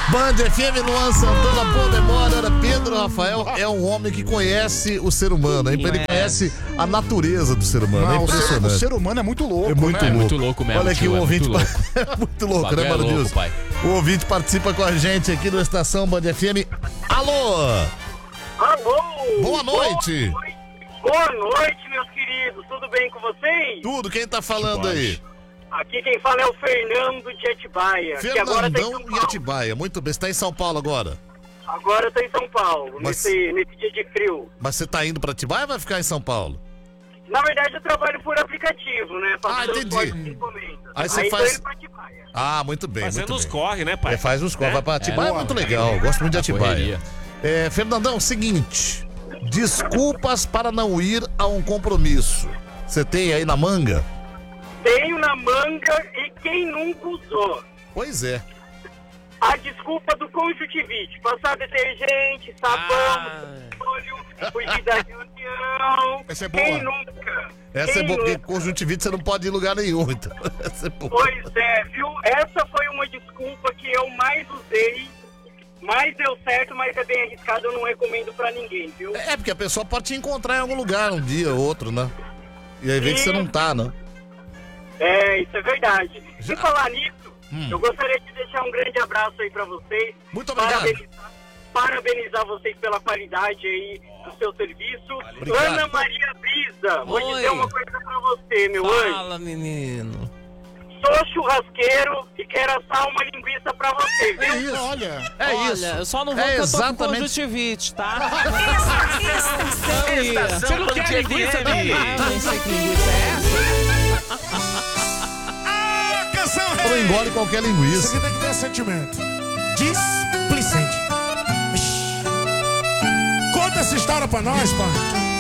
Band FM, Luan Santana, boa memória. Pedro Rafael é um homem que conhece o ser humano, hein? Ele conhece a natureza do ser humano. É impressionante. O ser humano é muito louco. É muito louco. É muito louco mesmo. Olha aqui o ouvinte. É muito louco, né, Mano Deus? O ouvinte participa com a gente aqui no Estação Band FM. Alô! Alô! Boa noite! Boa noite, meus queridos. Tudo bem com vocês? Tudo, quem tá falando aí? Aqui quem fala é o Fernando de Atibaia. Fernandão de Atibaia, muito bem. Você tá em São Paulo agora? Agora eu tô em São Paulo, nesse dia de frio. Mas você tá indo pra Atibaia ou vai ficar em São Paulo? Na verdade eu trabalho por aplicativo, né? Entendi. Aí você faz... muito bem. Fazendo muito os bem. corre, né, pai? Faz uns corre, vai pra Atibaia, é muito legal. Gosto muito de Atibaia. Fernandão, seguinte. Desculpas para não ir a um compromisso. Você tem aí na manga? Tenho na manga e quem nunca usou? Pois é. A desculpa do conjuntivite. Passar detergente, sabão, óleo, fugir da reunião. Essa é boa. Quem nunca? Essa é boa, porque conjuntivite você não pode ir em lugar nenhum. Então. Essa é boa. Pois é, viu? Essa foi uma desculpa que eu mais usei. Mas deu certo, mas é bem arriscado, eu não recomendo pra ninguém, viu? Porque a pessoa pode te encontrar em algum lugar um dia ou outro, né? E aí vê que você não tá, né? Isso é verdade. E falar nisso, eu gostaria de deixar um grande abraço aí pra vocês. Muito obrigado. Parabenizar vocês pela qualidade aí do seu serviço. Obrigado. Ana Maria Brisa, vou dizer uma coisa pra você, meu anjo. Fala, menino. Sou churrasqueiro e quero assar uma linguiça pra você, viu? É isso, olha. Isso. Eu só não vou porque eu tô com conjuntivite, tá? Você não quer linguiça, Bi? Nem sei que linguiça é essa. Canção Não engole qualquer linguiça. Isso aqui tem que ter sentimento. Displicente. Conta essa história pra nós, pai.